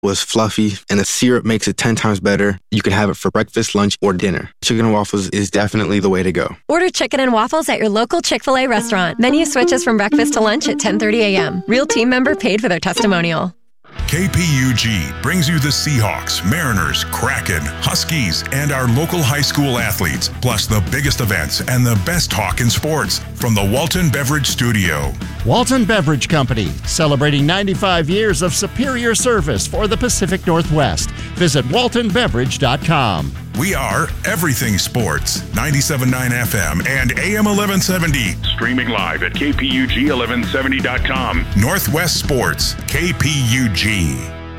was fluffy, and the syrup makes it 10 times better. You can have it for breakfast, lunch, or dinner. Chicken and waffles is definitely the way to go. Order chicken and waffles at your local Chick-fil-A restaurant. Menu switches from breakfast to lunch at 10:30 a.m. Real team member paid for their testimonial. KPUG brings you the Seahawks, Mariners, Kraken, Huskies, and our local high school athletes, plus the biggest events and the best talk in sports from the Walton Beverage Studio. Walton Beverage Company, celebrating 95 years of superior service for the Pacific Northwest. Visit waltonbeverage.com. We are Everything Sports, 97.9 FM and AM 1170. Streaming live at KPUG1170.com. Northwest Sports, KPUG.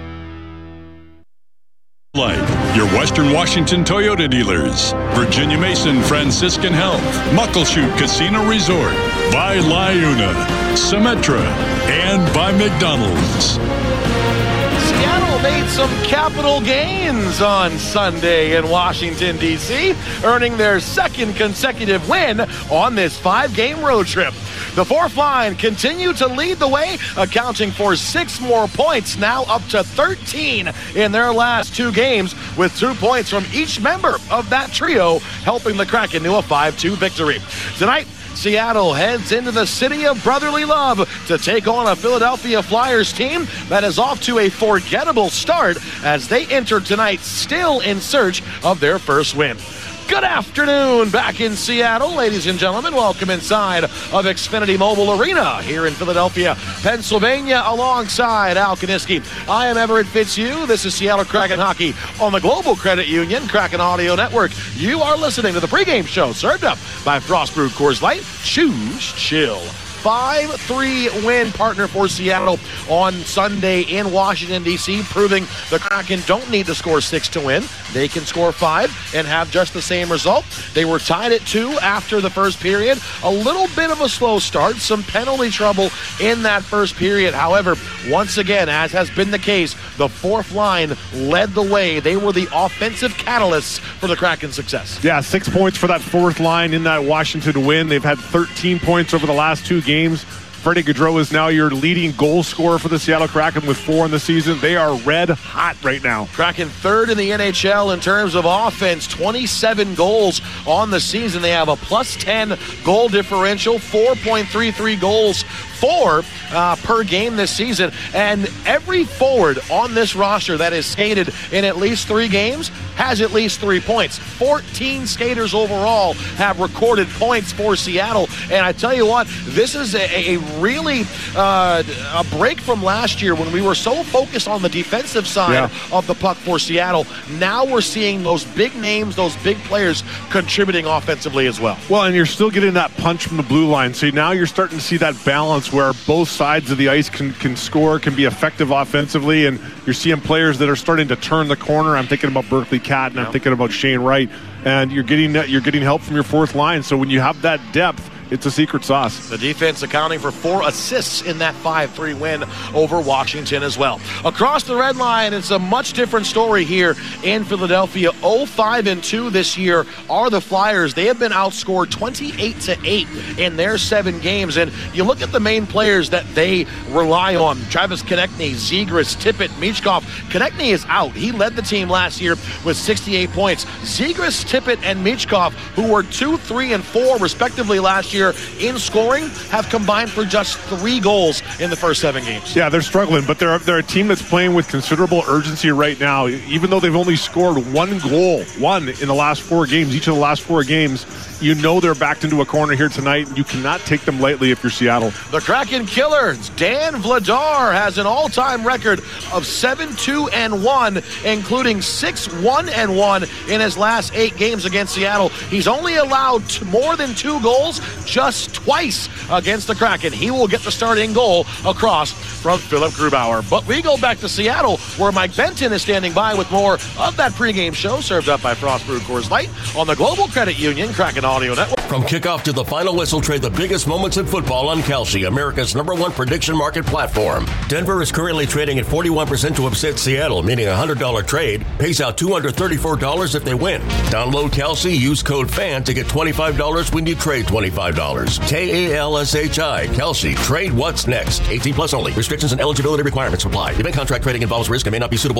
Your Western Washington Toyota dealers. Virginia Mason Franciscan Health. Muckleshoot Casino Resort. By LiUNA. Symetra. And by McDonald's. Seattle made some capital gains on Sunday in Washington, D.C., earning their second consecutive win on this 5-game road trip. The fourth line continued to lead the way, accounting for 6 more points, now up to 13 in their last 2 games, with 2 points from each member of that trio, helping the Kraken to a 5-2 victory. Tonight, Seattle heads into the city of brotherly love to take on a Philadelphia Flyers team that is off to a forgettable start as they enter tonight still in search of their first win. Good afternoon back in Seattle, ladies and gentlemen. Welcome inside of Xfinity Mobile Arena here in Philadelphia, Pennsylvania, alongside Al Kaniski. I am Everett Fitzhugh. This is Seattle Kraken Hockey on the Global Credit Union Kraken Audio Network. You are listening to the pregame show served up by Frost Brewed Coors Light. Choose chill. 5-3 win partner for Seattle on Sunday in Washington, D.C., proving the Kraken don't need to score 6 to win. They can score 5 and have just the same result. They were tied at 2 after the first period. A little bit of a slow start, some penalty trouble in that first period. However, once again, as has been the case, the fourth line led the way. They were the offensive catalysts for the Kraken's success. Yeah, 6 points for that fourth line in that Washington win. They've had 13 points over the last 2 games. Freddie Gaudreau is now your leading goal scorer for the Seattle Kraken with 4 in the season. They are red hot right now. Kraken third in the NHL in terms of offense, 27 goals on the season. They have a plus 10 goal differential, 4.33 goals per game this season. And every forward on this roster that is skated in at least 3 games has at least 3 points. 14 skaters overall have recorded points for Seattle. And I tell you what, this is a really a break from last year when we were so focused on the defensive side of the puck for Seattle. Now we're seeing those big names, those big players contributing offensively as well. Well, and you're still getting that punch from the blue line. So now you're starting to see that balance where both sides of the ice can score, can be effective offensively, and you're seeing players that are starting to turn the corner. I'm thinking about Berkeley Cat, and I'm thinking about Shane Wright, and you're getting help from your fourth line. So when you have that depth, it's a secret sauce. The defense accounting for 4 assists in that 5-3 win over Washington as well. Across the red line, it's a much different story here in Philadelphia. 0-5-2 this year are the Flyers. They have been outscored 28-8 in their 7 games. And you look at the main players that they rely on. Travis Konechny, Zegras, Tippett, Michkov. Konechny is out. He led the team last year with 68 points. Zegras, Tippett, and Michkov, who were 2, 3, and 4 respectively last year in scoring, have combined for just 3 goals in the first 7 games. Yeah, they're struggling, but they're a team that's playing with considerable urgency right now. Even though they've only scored 1 goal, in the last 4 games, each of the last 4 games, you know they're backed into a corner here tonight. You cannot take them lightly if you're Seattle. The Kraken killer, Dan Vladar, has an all-time record of 7-2-1, including 6-1-1 in his last 8 games against Seattle. He's only allowed more than 2 goals just twice against the Kraken. He will get the starting goal across from Philip Grubauer. But we go back to Seattle, where Mike Benton is standing by with more of that pregame show served up by Frost Brewed Coors Light on the Global Credit Union Kraken Audio Network. From kickoff to the final whistle, trade the biggest moments in football on Kalshi, America's #1 prediction market platform. Denver is currently trading at 41% to upset Seattle, meaning a $100 trade pays out $234 if they win. Download Kalshi, use code FAN to get $25 when you trade $25. Kalshi, Kalshi. Trade what's next. 18 plus only. Restrictions and eligibility requirements apply. Event contract trading involves risk and may not be suitable